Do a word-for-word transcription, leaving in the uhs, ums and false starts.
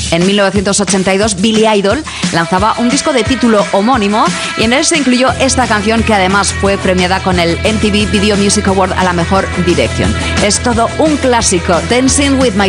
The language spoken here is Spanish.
En mil novecientos ochenta y dos, Billy Idol lanzaba un disco de título homónimo y en él se incluyó esta canción que además fue premiada con el M T V Video Music Award a la mejor dirección. Es todo un clásico, Dancing with My